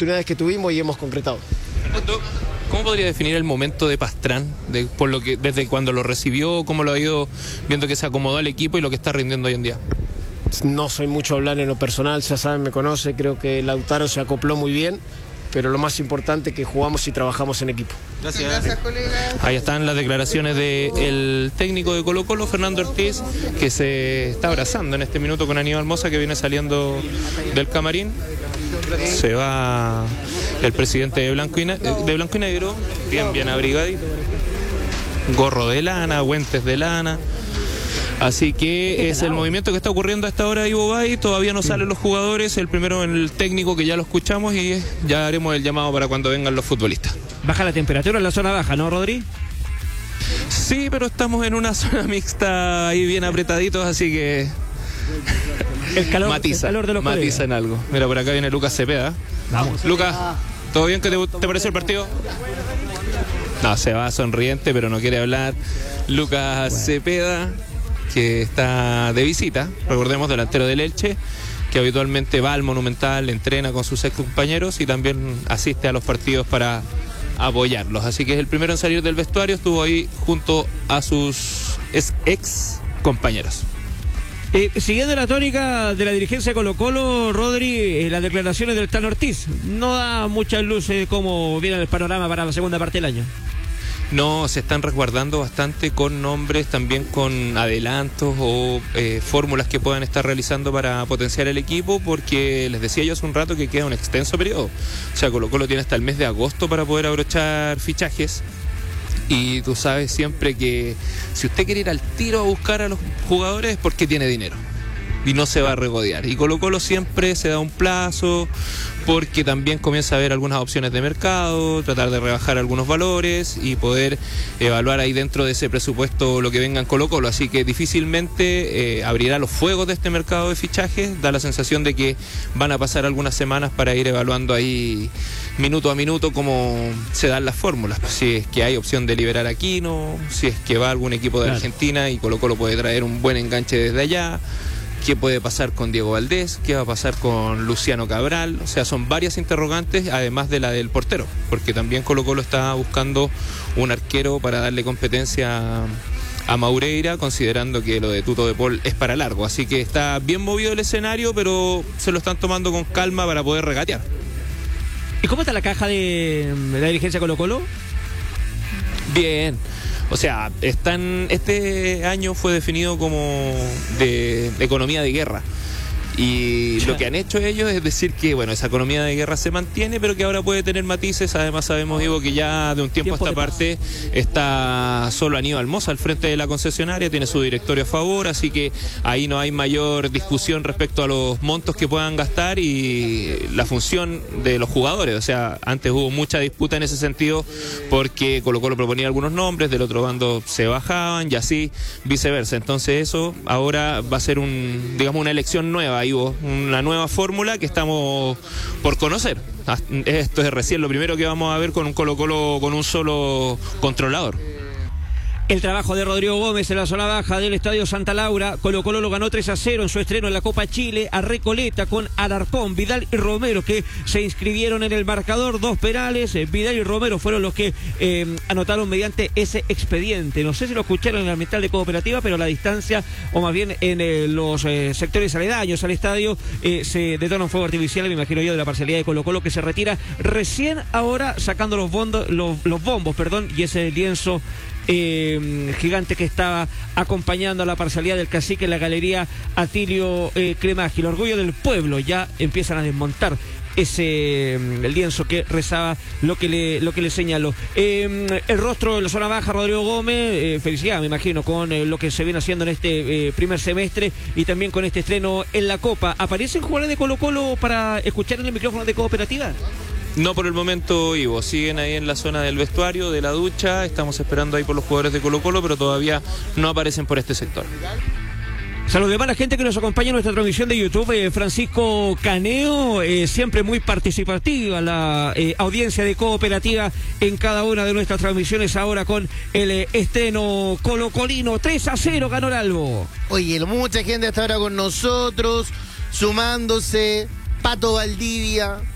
oportunidades que tuvimos y hemos concretado. Fernando, ¿cómo podría definir el momento de Pastrán? Por lo que, desde cuando lo recibió, cómo lo ha ido viendo que se acomodó al equipo y lo que está rindiendo hoy en día. No soy mucho a hablar en lo personal, ya saben, me conoce, creo que Lautaro se acopló muy bien, pero lo más importante es que jugamos y trabajamos en equipo. Gracias, colega. Ahí están las declaraciones del técnico de Colo-Colo, Fernando Ortiz, que se está abrazando en este minuto con Aníbal Mosa, que viene saliendo del camarín. Se va el presidente de Blanco y Negro, bien abrigadito, gorro de lana, guantes de lana. Así que es el movimiento que está ocurriendo a esta hora de Ivo Bay. Todavía no salen los jugadores, el primero en el técnico, que ya lo escuchamos, y ya haremos el llamado para cuando vengan los futbolistas. Baja la temperatura en la zona baja, ¿no, Rodri? Sí, pero estamos en una zona mixta ahí bien apretaditos, así que el calor matiza de los colegas. en algo. Mira, por acá viene Lucas Cepeda. Vamos. Lucas, ¿todo bien? ¿Qué te pareció el partido? No, se va sonriente, pero no quiere hablar. Lucas Cepeda, que está de visita, recordemos, delantero del Elche, que habitualmente va al Monumental, entrena con sus ex compañeros y también asiste a los partidos para apoyarlos. Así que es el primero en salir del vestuario, estuvo ahí junto a sus ex compañeros. Siguiendo la tónica de la dirigencia de Colo-Colo, Rodri, las declaraciones del Tano Ortiz no da muchas luces cómo viene el panorama para la segunda parte del año. No, se están resguardando bastante con nombres, también con adelantos o fórmulas que puedan estar realizando para potenciar el equipo, porque les decía yo hace un rato que queda un extenso periodo. O sea, Colo-Colo tiene hasta el mes de agosto para poder abrochar fichajes. Y tú sabes siempre que si usted quiere ir al tiro a buscar a los jugadores es porque tiene dinero y no se va a regodear. Y Colo-Colo siempre se da un plazo, porque también comienza a haber algunas opciones de mercado, tratar de rebajar algunos valores y poder evaluar ahí dentro de ese presupuesto lo que venga en Colo-Colo. Así que difícilmente abrirá los fuegos de este mercado de fichajes. Da la sensación de que van a pasar algunas semanas para ir evaluando ahí minuto a minuto cómo se dan las fórmulas. Si es que hay opción de liberar a Aquino, si es que va algún equipo de Argentina y Colo-Colo puede traer un buen enganche desde allá. ¿Qué puede pasar con Diego Valdés? ¿Qué va a pasar con Luciano Cabral? O sea, son varias interrogantes, además de la del portero, porque también Colo-Colo está buscando un arquero para darle competencia a Maureira, considerando que lo de Tuto de Paul es para largo. Así que está bien movido el escenario, pero se lo están tomando con calma para poder regatear. ¿Y cómo está la caja de la dirigencia Colo-Colo? Bien. O sea, este año fue definido como de economía de guerra. Y lo que han hecho ellos es decir que, bueno, esa economía de guerra se mantiene, pero que ahora puede tener matices. Además sabemos, Ivo, que ya de un tiempo a esta parte está solo Aníbal Mosa al frente de la concesionaria, tiene su directorio a favor, así que ahí no hay mayor discusión respecto a los montos que puedan gastar y la función de los jugadores. O sea, antes hubo mucha disputa en ese sentido porque Colo-Colo proponía algunos nombres, del otro bando se bajaban y así viceversa. Entonces eso ahora va a ser una elección nueva, Ivo, una nueva fórmula que estamos por conocer. Esto es recién lo primero que vamos a ver con un Colo-Colo con un solo controlador. El trabajo de Rodrigo Gómez en la zona baja del Estadio Santa Laura. Colo-Colo lo ganó 3-0 en su estreno en la Copa Chile a Recoleta con Alarcón, Vidal y Romero, que se inscribieron en el marcador. 2 penales, Vidal y Romero fueron los que anotaron mediante ese expediente. No sé si lo escucharon en la ambiental de Cooperativa, pero a la distancia, o más bien en los sectores aledaños al estadio, se detona un fuego artificial, me imagino yo, de la parcialidad de Colo-Colo, que se retira recién ahora sacando los bombos, y ese lienzo gigante que estaba acompañando a la parcialidad del cacique en la galería Atilio Cremagi. El orgullo del pueblo, ya empiezan a desmontar el lienzo que rezaba lo que le señaló. El rostro de la zona baja, Rodrigo Gómez, felicidad, me imagino, con lo que se viene haciendo en este primer semestre y también con este estreno en la Copa. ¿Aparecen jugadores de Colo-Colo para escuchar en el micrófono de Cooperativa? No por el momento, Ivo, siguen ahí en la zona del vestuario, de la ducha, estamos esperando ahí por los jugadores de Colo-Colo, pero todavía no aparecen por este sector. Saludemos a la gente que nos acompaña en nuestra transmisión de YouTube. Francisco Caneo, siempre muy participativa la audiencia de Cooperativa en cada una de nuestras transmisiones, ahora con el estreno colocolino. 3-0 ganó el Albo. Oye, mucha gente hasta ahora con nosotros, sumándose. Pato Valdivia,